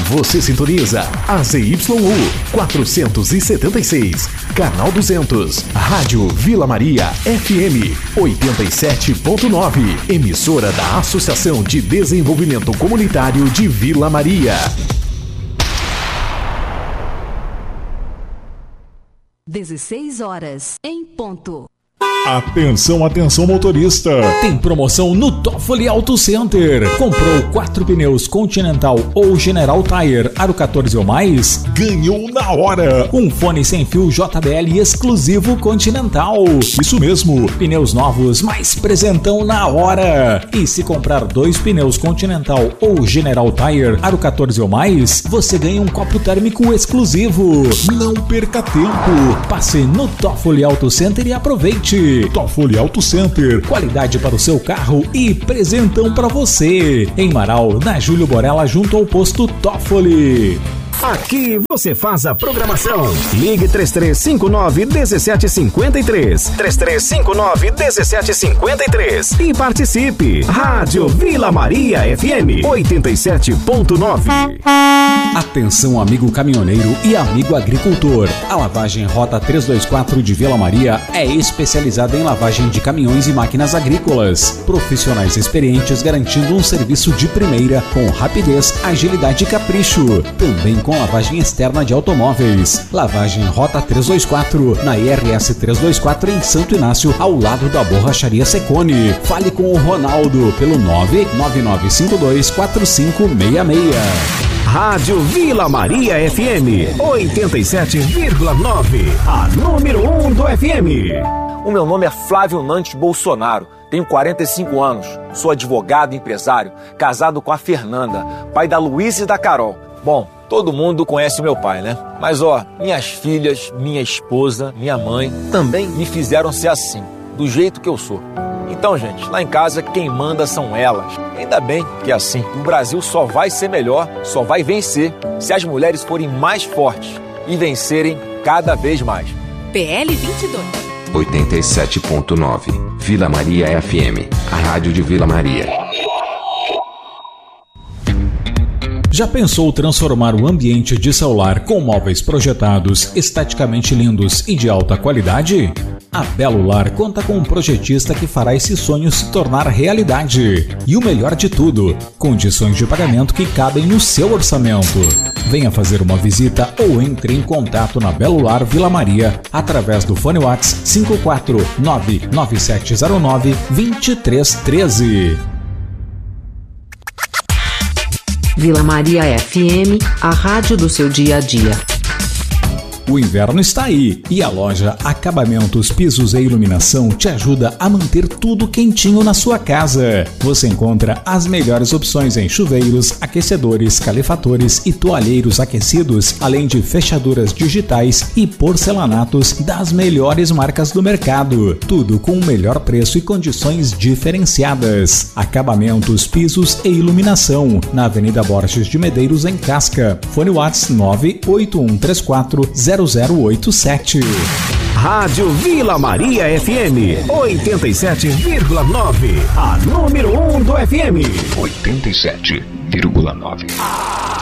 Você sintoniza a ZYU 476, canal 200, Rádio Vila Maria FM 87.9, emissora da Associação de Desenvolvimento Comunitário de Vila Maria. 16 horas em ponto. Atenção, atenção motorista! Tem promoção no Toffoli Auto Center. Comprou 4 pneus Continental ou General Tire Aro 14 ou mais? Ganhou na hora! Um fone sem fio JBL exclusivo Continental. Isso mesmo, pneus novos mais presentão na hora. E se comprar 2 pneus Continental ou General Tire Aro 14 ou mais, você ganha um copo térmico exclusivo. Não perca tempo! Passe no Toffoli Auto Center e aproveite! Toffoli Auto Center, qualidade para o seu carro e presentão para você. Em Marau, na Júlio Borella, junto ao posto Toffoli. Aqui você faz a programação. Ligue 3359-1753. 3359-1753. E participe. Rádio Vila Maria FM 87.9. Atenção, amigo caminhoneiro e amigo agricultor. A lavagem Rota 324 de Vila Maria é especializada em lavagem de caminhões e máquinas agrícolas. Profissionais experientes garantindo um serviço de primeira com rapidez, agilidade e capricho. Também com lavagem externa de automóveis. Lavagem Rota 324, na IRS 324 em Santo Inácio, ao lado da Borracharia Secone. Fale com o Ronaldo pelo 999524566. Rádio Vila Maria FM 87,9, a número 1 do FM. O meu nome é Flávio Nantes Bolsonaro, tenho 45 anos, sou advogado e empresário, casado com a Fernanda, pai da Luísa e da Carol. Bom, todo mundo conhece o meu pai, né? Mas minhas filhas, minha esposa, minha mãe também me fizeram ser assim, do jeito que eu sou. Então, gente, lá em casa quem manda são elas. Ainda bem que é assim. O Brasil só vai ser melhor, só vai vencer se as mulheres forem mais fortes e vencerem cada vez mais. PL 22. 87.9 Vila Maria FM, a rádio de Vila Maria. Já pensou transformar o ambiente de celular com móveis projetados, esteticamente lindos e de alta qualidade? A Belo Lar conta com um projetista que fará esse sonho se tornar realidade. E o melhor de tudo, condições de pagamento que cabem no seu orçamento. Venha fazer uma visita ou entre em contato na Belo Lar Vila Maria através do fone WhatsApp 54997092313. Vila Maria FM, a rádio do seu dia a dia. O inverno está aí e a loja Acabamentos, Pisos e Iluminação te ajuda a manter tudo quentinho na sua casa. Você encontra as melhores opções em chuveiros, aquecedores, calefatores e toalheiros aquecidos, além de fechaduras digitais e porcelanatos das melhores marcas do mercado. Tudo com o melhor preço e condições diferenciadas. Acabamentos, Pisos e Iluminação, na Avenida Borges de Medeiros, em Casca. Fone WhatsApp 981340087. Rádio Vila Maria FM 87,9, a número 1 do FM. 87,9.